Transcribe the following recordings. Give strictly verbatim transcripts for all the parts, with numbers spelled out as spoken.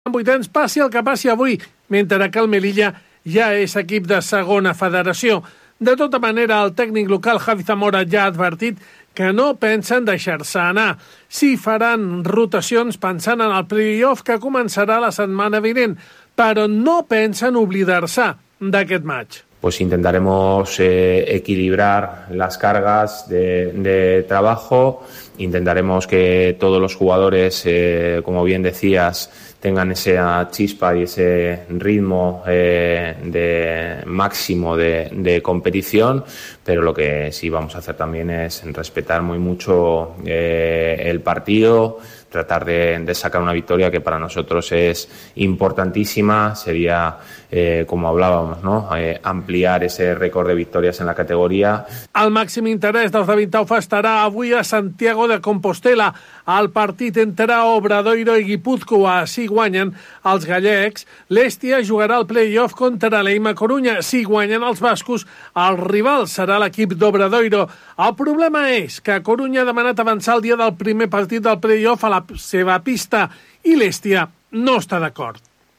en vuitens, passi el que passi avui, mentre que el Melilla ja és equip de segona federació. De tota manera, el tècnic local Javi Zamora ja ha advertit que no pensen deixar-se anar. Sí faran rotacions pensant en el play-off que començarà la setmana vinent, però no pensen oblidar-se d'aquest match. Pues intentaremos eh, equilibrar las cargas de, de trabajo, intentaremos que todos los jugadores, eh, como bien decías, tengan esa chispa y ese ritmo eh, de máximo de, de competición, pero lo que sí vamos a hacer también es respetar muy mucho eh, el partido, tratar de, de sacar una victoria que para nosotros es importantísima. Sería, eh, como hablábamos, ¿no? Eh, ampliar ese récord de victorias en la categoría. El màxim interès dels de Vintaufa estarà avui a Santiago de Compostela. El partit entre Obradoiro i Guipúzcoa. Si guanyen els gallecs, l'Hèstia jugarà el play-off contra l'Eima Corunya. Si guanyen els bascos, el rival serà l'equip d'Obradoiro. El problema és que Corunya ha demanat avançar el dia del primer partit del play-off a la seva pista i l'Hèstia no està d'acord.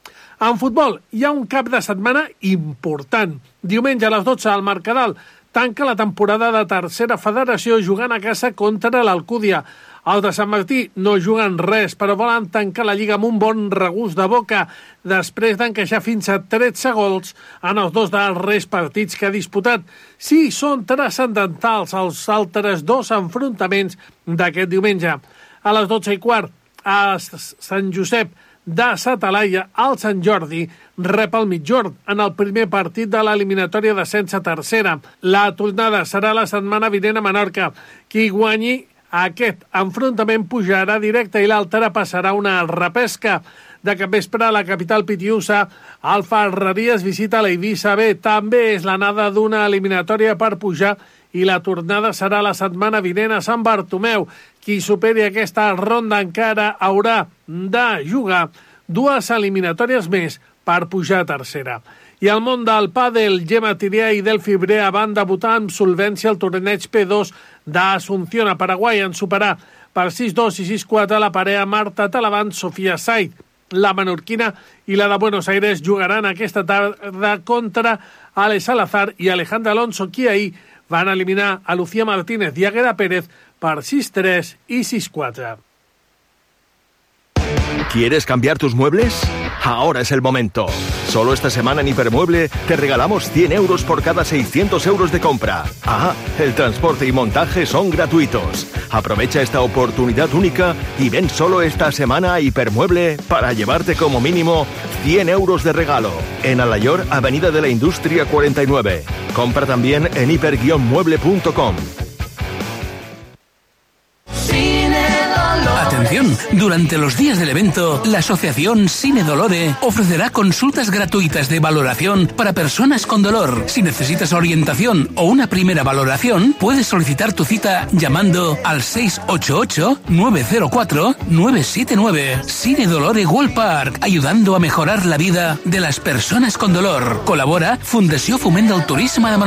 En futbol hi ha un cap de setmana important. Diumenge a les dotze al Mercadal tanca la temporada de tercera federació jugant a casa contra l'Alcúdia. Els de Sant Martí no juguen res, però volen tancar la Lliga amb un bon regust de boca després d'encaixar fins a tretze gols en els dos darrers partits que ha disputat. Sí, són transcendentals els altres dos enfrontaments d'aquest diumenge. A les dotze i quart, a Sant Josep de Satalaia, el Sant Jordi rep el Mitjord en el primer partit de l'eliminatòria d'ascens a tercera. La tornada serà la setmana vinent a Menorca. Qui guanyi aquest enfrontament pujarà directe i l'altre passarà una repesca. De capvespre a la capital pitiusa, el Ferreries visita l'Eivissa B. També és l'anada d'una eliminatòria per pujar i la tornada serà la setmana vinent a Sant Bartomeu. Qui superi aquesta ronda encara haurà de jugar dues eliminatòries més per pujar a tercera. I al món del pàdel, Gemma Tirià i Delphi Brea van debutar amb solvència al torneig P dos d'Asunción a Paraguai en superar per sis dos i sis quatre la parella Marta Talavant, Sofia Said. La menorquina i la de Buenos Aires jugaran aquesta tarda contra Ale Salazar i Alejandra Alonso, qui ahir van eliminar a Lucía Martínez i Agueda Pérez per sis tres i sis quatre. ¿Quieres cambiar tus muebles? Ahora es el momento. Solo esta semana en Hipermueble te regalamos cien euros por cada seiscientos euros de compra. Ah, el transporte y montaje son gratuitos. Aprovecha esta oportunidad única y ven solo esta semana a Hipermueble para llevarte como mínimo cien euros de regalo. En Alayor, Avenida de la Industria cuarenta y nueve. Compra también en hiper guion mueble punto com. Atención, durante los días del evento, la Asociación Cine Dolore ofrecerá consultas gratuitas de valoración para personas con dolor. Si necesitas orientación o una primera valoración, puedes solicitar tu cita llamando al seis ocho ocho, nueve cero cuatro, nueve siete nueve. Cine Dolore World Park, ayudando a mejorar la vida de las personas con dolor. Colabora Fundació Foment del Turisme de